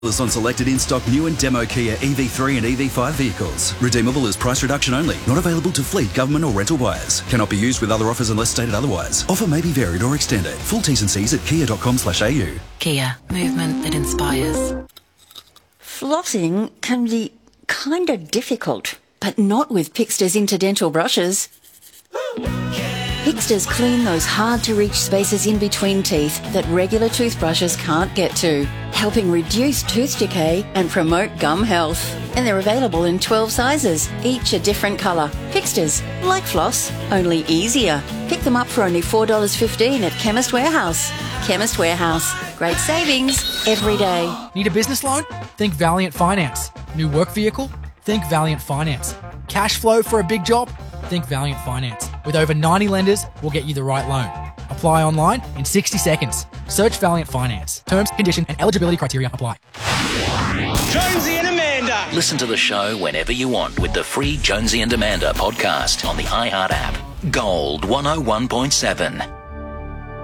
On selected in-stock new and demo Kia EV3 and EV5 vehicles. Redeemable as price reduction only. Not available to fleet, government or rental buyers. Cannot be used with other offers unless stated otherwise. Offer may be varied or extended. Full T's and C's at kia.com/au. Kia. Movement that inspires. Flossing can be kind of difficult, but not with Pixter's Interdental brushes. Pixter's clean those hard-to-reach spaces in between teeth that regular toothbrushes can't get to, helping reduce tooth decay and promote gum health. And they're available in 12 sizes, each a different colour. Pixter's, like floss, only easier. Pick them up for only $4.15 at Chemist Warehouse. Chemist Warehouse. Great savings every day. Need a business loan? Think Valiant Finance. New work vehicle? Think Valiant Finance. Cash flow for a big job? Think Valiant Finance. With over 90 lenders, we'll get you the right loan. Apply online in 60 seconds. Search Valiant Finance. Terms, conditions, and eligibility criteria apply. Jonesy and Amanda. Listen to the show whenever you want with the free Jonesy and Amanda podcast on the iHeart app. Gold 101.7.